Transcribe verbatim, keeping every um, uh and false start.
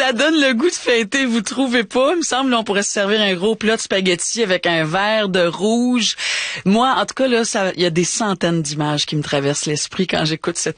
Ça donne le goût de fêter, vous trouvez pas? Il me semble, là, on pourrait se servir un gros plat de spaghettis avec un verre de rouge. Moi, en tout cas, là, ça, il y a des centaines d'images qui me traversent l'esprit quand j'écoute cette